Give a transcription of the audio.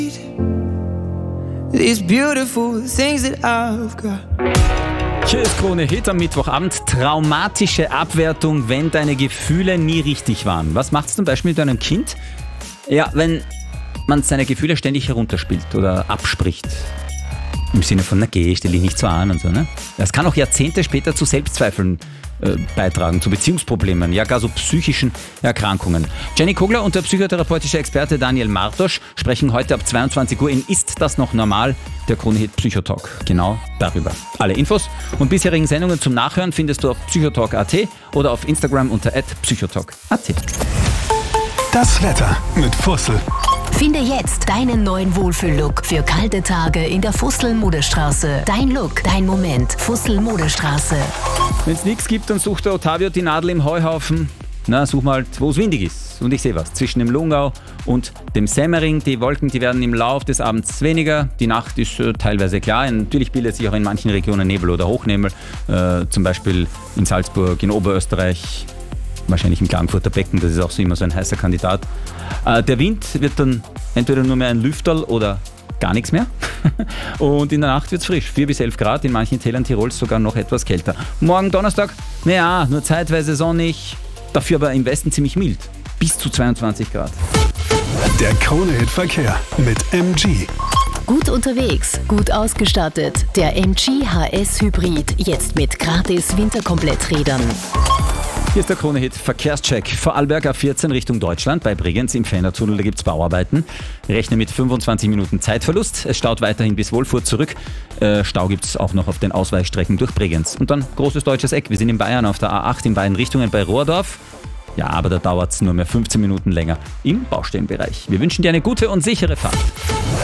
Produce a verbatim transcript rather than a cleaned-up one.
These beautiful things that I've got. Hier ist Krone Hit am Mittwochabend. Traumatische Abwertung, wenn deine Gefühle nie richtig waren. Was macht es zum Beispiel mit deinem Kind? Ja, wenn man seine Gefühle ständig herunterspielt oder abspricht. Im Sinne von, na geh, stell dich nicht so an und so, ne? Das kann auch Jahrzehnte später zu Selbstzweifeln äh, beitragen, zu Beziehungsproblemen, ja gar so psychischen Erkrankungen. Jenny Kogler und der psychotherapeutische Experte Daniel Martosch sprechen heute ab zweiundzwanzig Uhr in Ist das noch normal? Der Krone-Hit Psychotalk. Genau darüber. Alle Infos und bisherigen Sendungen zum Nachhören findest du auf psychotalk punkt at oder auf Instagram unter at psychotalk punkt at. Das Wetter mit Fussel. Finde jetzt deinen neuen Wohlfühl-Look für kalte Tage in der Fussel-Modestraße. Dein Look, dein Moment. Fussel-Modestraße. Wenn es nichts gibt, dann sucht der Ottavio die Nadel im Heuhaufen. Na, such mal, wo es windig ist. Und ich sehe was. Zwischen dem Lungau und dem Semmering. Die Wolken, die werden im Lauf des Abends weniger. Die Nacht ist äh, teilweise klar. Natürlich bildet sich auch in manchen Regionen Nebel oder Hochnebel. Äh, zum Beispiel in Salzburg, in Oberösterreich. Wahrscheinlich im Klagenfurter Becken, das ist auch so immer so ein heißer Kandidat. Äh, der Wind wird dann entweder nur mehr ein Lüfterl oder gar nichts mehr. Und in der Nacht wird es frisch, vier bis elf Grad, in manchen Tälern Tirols sogar noch etwas kälter. Morgen Donnerstag, naja, nur zeitweise sonnig, dafür aber im Westen ziemlich mild, bis zu zweiundzwanzig Grad. Der Krone-Hit Verkehr mit M G. Gut unterwegs, gut ausgestattet. Der M G H S Hybrid, jetzt mit gratis Winterkompletträdern. Hier ist der Krone-Hit Verkehrscheck. Vorarlberg A vierzehn Richtung Deutschland. Bei Bregenz im Fennertunnel, da gibt es Bauarbeiten. Rechne mit fünfundzwanzig Minuten Zeitverlust. Es staut weiterhin bis Wolfurt zurück. Äh, Stau gibt es auch noch auf den Ausweichstrecken durch Bregenz. Und dann großes deutsches Eck. Wir sind in Bayern auf der A acht in beiden Richtungen bei Rohrdorf. Ja, aber da dauert es nur mehr fünfzehn Minuten länger im Baustellenbereich. Wir wünschen dir eine gute und sichere Fahrt.